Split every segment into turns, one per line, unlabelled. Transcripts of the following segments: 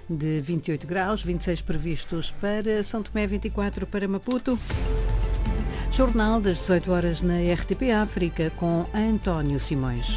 de 28 graus, 26 previstos para São Tomé, 24 para Maputo. Jornal das 18 horas na RTP África com António Simões.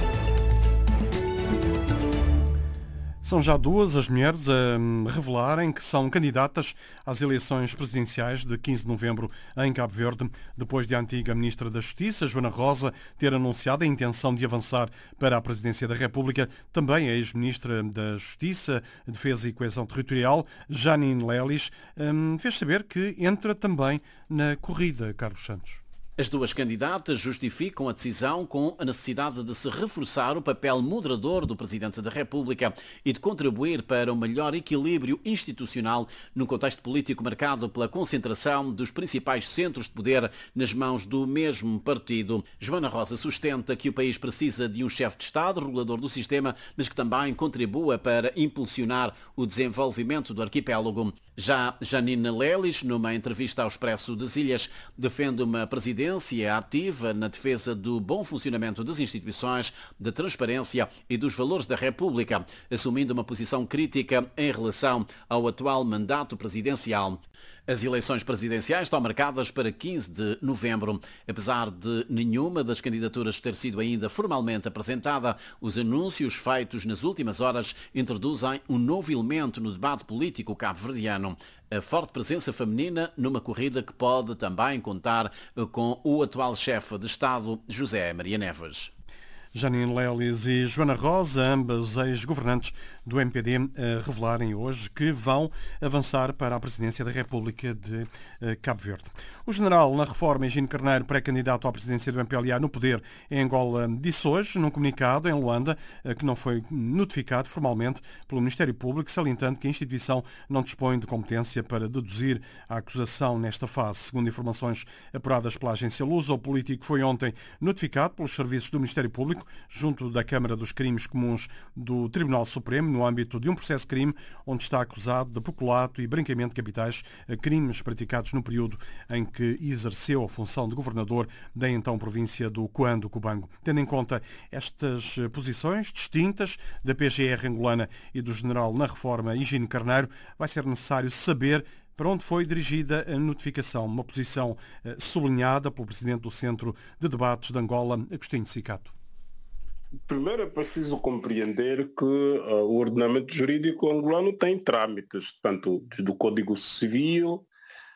São já duas as mulheres a revelarem que são candidatas às eleições presidenciais de 15 de novembro em Cabo Verde, depois de a antiga Ministra da Justiça, Joana Rosa, ter anunciado a intenção de avançar para a Presidência da República. Também a ex-Ministra da Justiça, Defesa e Coesão Territorial, Janine Lelis, fez saber que entra também na corrida, Carlos Santos.
As duas candidatas justificam a decisão com a necessidade de se reforçar o papel moderador do Presidente da República e de contribuir para um melhor equilíbrio institucional num contexto político marcado pela concentração dos principais centros de poder nas mãos do mesmo partido. Joana Rosa sustenta que o país precisa de um chefe de Estado, regulador do sistema, mas que também contribua para impulsionar o desenvolvimento do arquipélago. Já Janine Lelis, numa entrevista ao Expresso das Ilhas, defende uma presidência ativa na defesa do bom funcionamento das instituições, da transparência e dos valores da República, assumindo uma posição crítica em relação ao atual mandato presidencial. As eleições presidenciais estão marcadas para 15 de novembro. Apesar de nenhuma das candidaturas ter sido ainda formalmente apresentada, os anúncios feitos nas últimas horas introduzem um novo elemento no debate político cabo-verdiano. A forte presença feminina numa corrida que pode também contar com o atual chefe de Estado, José Maria Neves.
Janine Lelis e Joana Rosa, ambas ex-governantes do MPD, revelarem hoje que vão avançar para a Presidência da República de Cabo Verde. O general na reforma, Higino Carneiro, pré-candidato à presidência do MPLA no poder em Angola, disse hoje, num comunicado em Luanda, que não foi notificado formalmente pelo Ministério Público, salientando que a instituição não dispõe de competência para deduzir a acusação nesta fase. Segundo informações apuradas pela agência Lusa, o político foi ontem notificado pelos serviços do Ministério Público junto da Câmara dos Crimes Comuns do Tribunal Supremo, no âmbito de um processo de crime onde está acusado de peculato e branqueamento de capitais, crimes praticados no período em que exerceu a função de governador da então província do Cuando Cubango. Tendo em conta estas posições distintas da PGR angolana e do general na reforma Higino Carneiro, vai ser necessário saber para onde foi dirigida a notificação, uma posição sublinhada pelo presidente do Centro de Debates de Angola, Agostinho Cicato.
Primeiro é preciso compreender que o ordenamento jurídico angolano tem trâmites, tanto do Código Civil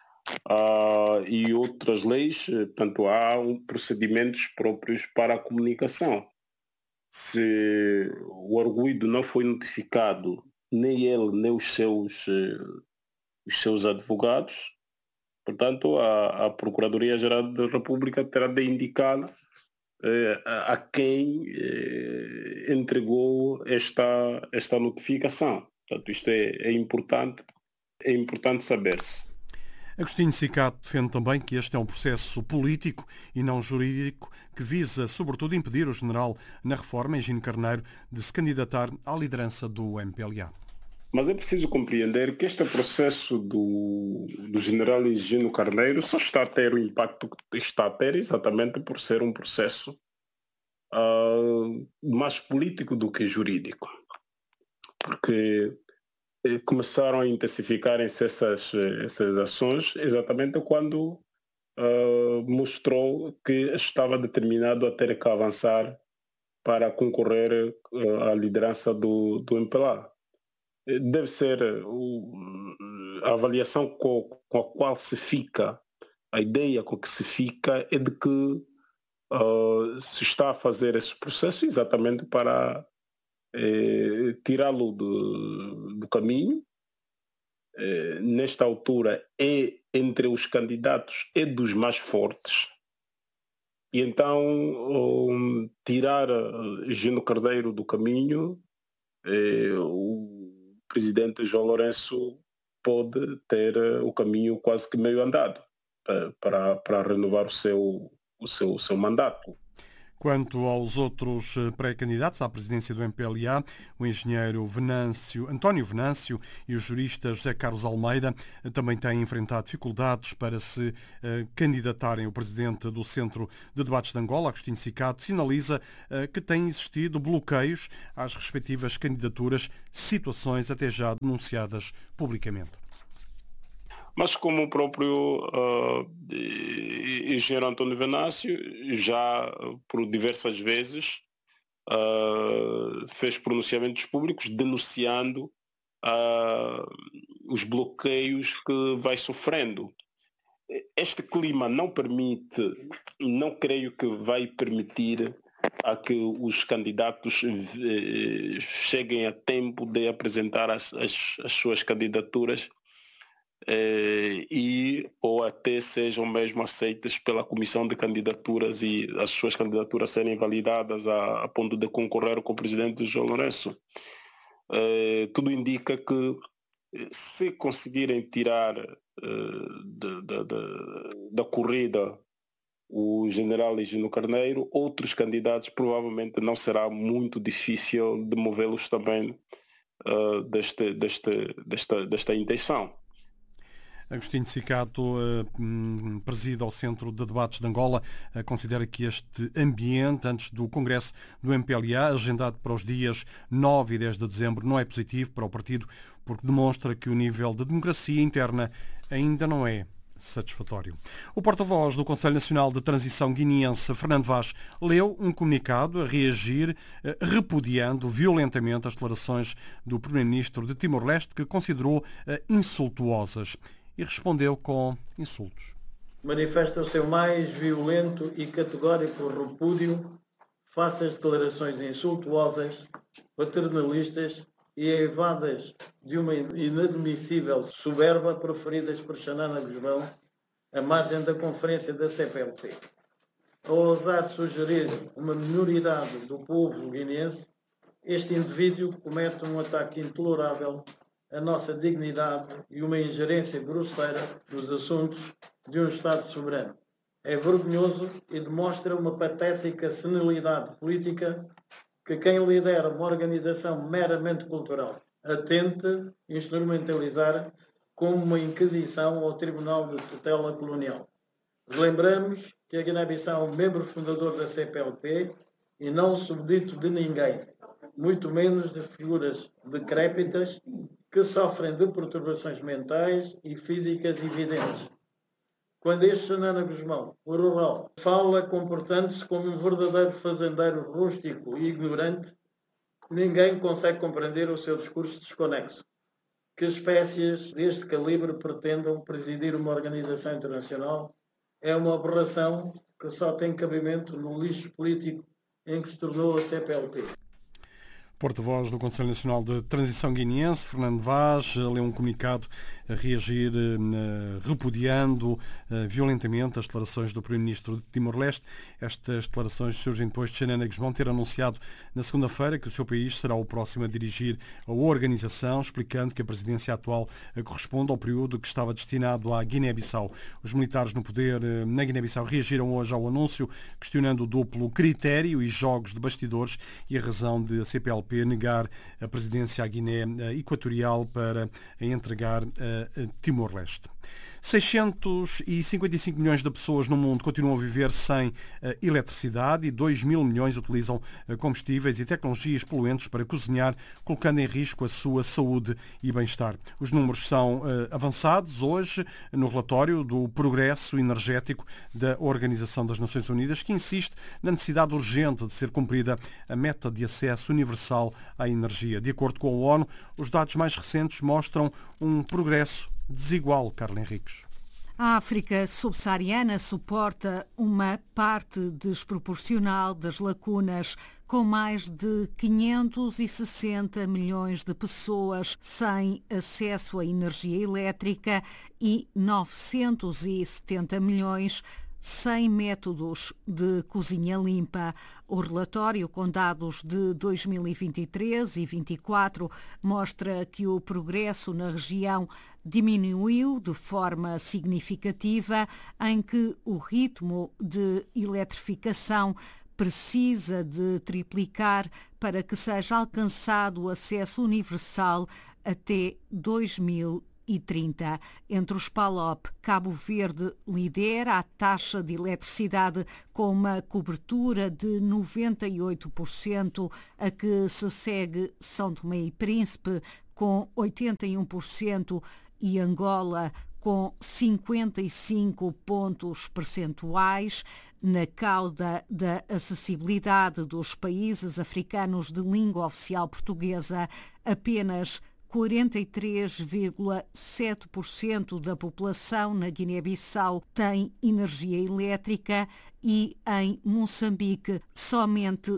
e outras leis, portanto há procedimentos próprios para a comunicação. Se o arguido não foi notificado, nem ele, nem os seus advogados, portanto a Procuradoria-Geral da República terá de indicá-la a quem entregou esta notificação. Portanto, isto é importante saber-se.
Agostinho Cicato defende também que este é um processo político e não jurídico que visa, sobretudo, impedir o general na reforma, Higino Carneiro, de se candidatar à liderança do MPLA.
Mas é preciso compreender que este processo do general Higino Carneiro só está a ter o impacto que está a ter exatamente por ser um processo mais político do que jurídico. Porque começaram a intensificarem-se essas ações exatamente quando mostrou que estava determinado a ter que avançar para concorrer à liderança do MPLA. Deve ser a avaliação com a qual se fica, a ideia com que se fica é de que se está a fazer esse processo exatamente para tirá-lo do caminho. Nesta altura é entre os candidatos é dos mais fortes. E então tirar Higino Carneiro do caminho, o presidente João Lourenço pode ter o caminho quase que meio andado para renovar o seu mandato.
Quanto aos outros pré-candidatos à presidência do MPLA, o engenheiro António Venâncio e o jurista José Carlos Almeida também têm enfrentado dificuldades para se candidatarem. O presidente do Centro de Debates de Angola, Agostinho Cicato, sinaliza que têm existido bloqueios às respectivas candidaturas, situações até já denunciadas publicamente.
Mas como o próprio engenheiro António Venâncio já por diversas vezes fez pronunciamentos públicos denunciando os bloqueios que vai sofrendo. Este clima não creio que vai permitir a que os candidatos cheguem a tempo de apresentar as suas candidaturas ou até sejam mesmo aceitas pela comissão de candidaturas e as suas candidaturas serem validadas a ponto de concorrer com o presidente João Lourenço. Tudo indica que se conseguirem tirar da corrida o general Higino Carneiro, outros candidatos provavelmente não será muito difícil de movê-los também desta intenção.
Agostinho Cicato preside ao Centro de Debates de Angola, considera que este ambiente, antes do Congresso do MPLA, agendado para os dias 9 e 10 de dezembro, não é positivo para o partido, porque demonstra que o nível de democracia interna ainda não é satisfatório. O porta-voz do Conselho Nacional de Transição Guineense, Fernando Vaz, leu um comunicado a reagir, repudiando violentamente as declarações do primeiro-ministro de Timor-Leste, que considerou insultuosas, e respondeu com insultos.
Manifesta o seu mais violento e categórico repúdio face às declarações insultuosas, paternalistas e eivadas de uma inadmissível soberba proferidas por Xanana Guzmão à margem da conferência da CPLP. Ao ousar sugerir uma minoridade do povo guineense, este indivíduo comete um ataque intolerável à nossa dignidade e uma ingerência grosseira nos assuntos de um Estado soberano. É vergonhoso e demonstra uma patética senilidade política que quem lidera uma organização meramente cultural atente instrumentalizar como uma inquisição ao Tribunal de Tutela Colonial. Lembramos que a Guiné-Bissau é um membro fundador da CPLP e não subdito de ninguém, muito menos de figuras decrépitas que sofrem de perturbações mentais e físicas evidentes. Quando este Xanana Guzmão, o rural, fala comportando-se como um verdadeiro fazendeiro rústico e ignorante, ninguém consegue compreender o seu discurso desconexo. Que espécies deste calibre pretendam presidir uma organização internacional é uma aberração que só tem cabimento no lixo político em que se tornou a CPLP.
Porta-voz do Conselho Nacional de Transição Guineense, Fernando Vaz, leu um comunicado a reagir repudiando violentamente as declarações do Primeiro-Ministro de Timor-Leste. Estas declarações surgem depois de Xanana Guzmão ter anunciado na segunda-feira que o seu país será o próximo a dirigir a organização, explicando que a presidência atual corresponde ao período que estava destinado à Guiné-Bissau. Os militares no poder na Guiné-Bissau reagiram hoje ao anúncio, questionando o duplo critério e jogos de bastidores e a razão de a CPLP negar a presidência à Guiné Equatorial para entregar a Timor-Leste. 655 milhões de pessoas no mundo continuam a viver sem eletricidade e 2 mil milhões utilizam combustíveis e tecnologias poluentes para cozinhar, colocando em risco a sua saúde e bem-estar. Os números são avançados hoje no relatório do Progresso Energético da Organização das Nações Unidas, que insiste na necessidade urgente de ser cumprida a meta de acesso universal à energia. De acordo com a ONU, os dados mais recentes mostram um progresso desigual, Carla Henriques.
A África subsaariana suporta uma parte desproporcional das lacunas, com mais de 560 milhões de pessoas sem acesso à energia elétrica e 970 milhões sem métodos de cozinha limpa. O relatório, com dados de 2023 e 2024, mostra que o progresso na região diminuiu de forma significativa, em que o ritmo de eletrificação precisa de triplicar para que seja alcançado o acesso universal até 2030. Entre os PALOP, Cabo Verde lidera a taxa de eletricidade com uma cobertura de 98%, a que se segue São Tomé e Príncipe com 81% e Angola com 55 pontos percentuais. Na cauda da acessibilidade dos países africanos de língua oficial portuguesa, apenas 43,7% da população na Guiné-Bissau tem energia elétrica e em Moçambique somente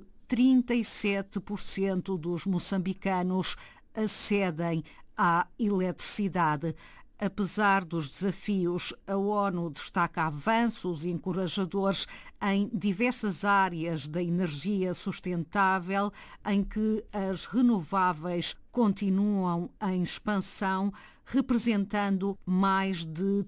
37% dos moçambicanos acedem à eletricidade. Apesar dos desafios, a ONU destaca avanços encorajadores em diversas áreas da energia sustentável, em que as renováveis continuam em expansão, representando mais de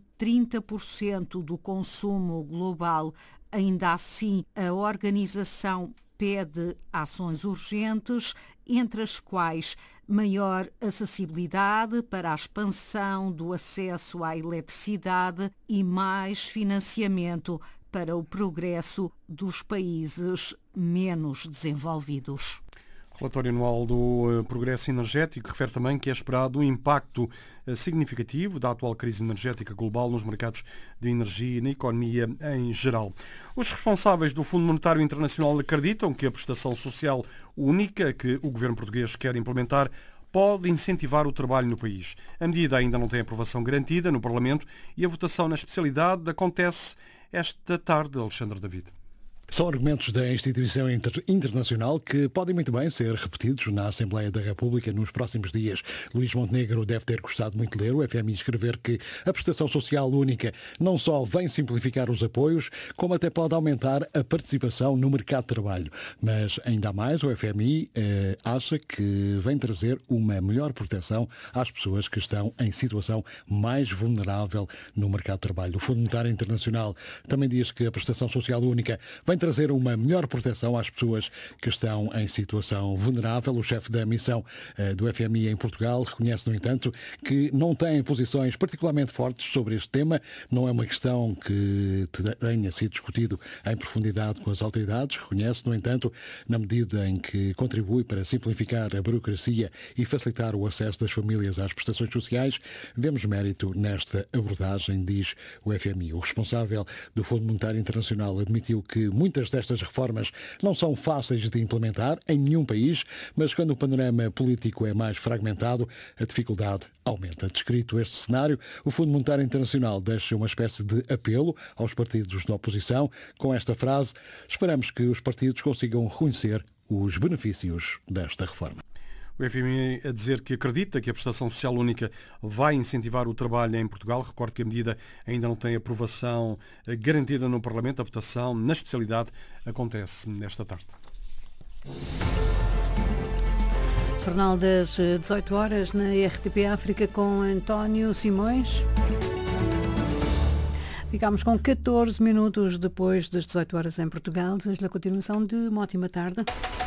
30% do consumo global. Ainda assim, a organização pede ações urgentes, entre as quais maior acessibilidade para a expansão do acesso à eletricidade e mais financiamento para o progresso dos países menos desenvolvidos.
Relatório anual do progresso energético refere também que é esperado um impacto significativo da atual crise energética global nos mercados de energia e na economia em geral. Os responsáveis do Fundo Monetário Internacional acreditam que a prestação social única que o governo português quer implementar pode incentivar o trabalho no país. A medida ainda não tem aprovação garantida no Parlamento e a votação na especialidade acontece esta tarde, Alexandre David.
São argumentos da instituição internacional que podem muito bem ser repetidos na Assembleia da República nos próximos dias. Luís Montenegro deve ter gostado muito de ler o FMI escrever que a prestação social única não só vem simplificar os apoios, como até pode aumentar a participação no mercado de trabalho. Mas ainda mais, o FMI acha que vem trazer uma melhor proteção às pessoas que estão em situação mais vulnerável no mercado de trabalho. O Fundo Monetário Internacional também diz que a prestação social única vem trazer uma melhor proteção às pessoas que estão em situação vulnerável. O chefe da missão do FMI em Portugal reconhece, no entanto, que não tem posições particularmente fortes sobre este tema. Não é uma questão que tenha sido discutido em profundidade com as autoridades. Reconhece, no entanto, na medida em que contribui para simplificar a burocracia e facilitar o acesso das famílias às prestações sociais, vemos mérito nesta abordagem, diz o FMI. O responsável do Fundo Monetário Internacional admitiu que muitas destas reformas não são fáceis de implementar em nenhum país, mas quando o panorama político é mais fragmentado, a dificuldade aumenta. Descrito este cenário, o Fundo Monetário Internacional deixa uma espécie de apelo aos partidos da oposição com esta frase: esperamos que os partidos consigam reconhecer os benefícios desta reforma.
O FMI a dizer que acredita que a prestação social única vai incentivar o trabalho em Portugal. Recordo que a medida ainda não tem aprovação garantida no Parlamento. A votação na especialidade acontece nesta tarde.
Jornal das 18 horas na RTP África com António Simões. Ficámos com 14 minutos depois das 18 horas em Portugal. Desejo-lhe a continuação de uma ótima tarde.